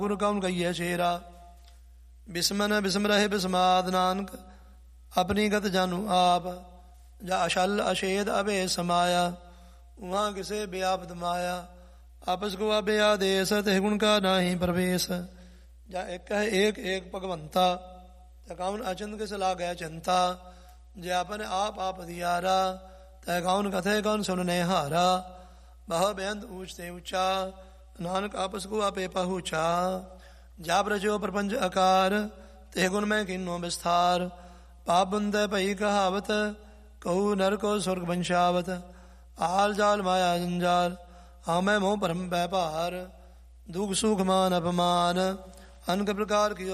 ਗੁਰ ਕਉਨ ਕਹੀਏ ਸ਼ੇਰਾ। ਬਿਸਮਨ ਬਿਸਮ ਰਹੇ ਬਿਸਮਾਦ ਨਾਨਕ, ਆਪਣੀ ਗਤ ਜਾਨੂ ਆਪ। ਜਾ ਅਸ਼ਲ ਅਸ਼ੇਦ ਅਭੇ ਸਮਾਇਆ, ਉਹਾਂ ਕਿਸੇ ਬਿਆਪਤ ਮਾਇਆ। ਆਪਸ ਕੋ ਆਬੇ ਆਦੇਸ, ਤੇ ਗੁਣ ਕਾ ਨਾਹੀ ਪ੍ਰਵੇਸ਼। ਜਾ ਇੱਕ ਹੈ ਏਕ ਏਕ ਭਗਵੰਤਾ, ਤੈ ਕਉਨ ਅਚੰਤ ਕਿਸ ਲਾਗੈ ਚਿੰਤਾ। ਜੇ ਆਪਨ ਆਪ ਆਪ ਦਿਆਰਾ, ਤੈ ਕਉਨ ਕਥੇ ਕਉਨ ਸੁਨਨੇ ਹਾਰਾ। ਬਹੁ ਬੇਅੰਤ ਊਚ ਤੇ ਉੱਚਾ, ਨਾਨਕ ਆਪਸ ਕੋ ਆਪੇ ਪਹੁੰਚਾ। ਜਾ ਬ੍ਰਜੋ ਪ੍ਰਪੰਚ ਆਕਾਰ, ਤੇ ਗੁਣ ਮੈਂ ਕਿਨੋ ਵਿਸਥਾਰ। ਪਾਪ ਬੰਦੈ ਭਈ ਕਹਾਵਤ, ਕਹੂ ਨਰ ਕੋ ਸੁਰਗ ਬੰਸ਼ਾਵਤ। ਆਲ ਜਾਲ ਮਾਇਆ ਜੰਜਾਲ, ਆਮੈ ਮੋਹ ਭਰਮ ਪੈ ਭਾਰ। ਦੁਖ ਸੁਖ ਮਾਨ ਅਪਮਾਨ, ਅਨਕ ਪ੍ਰਕਾਰ ਕੀ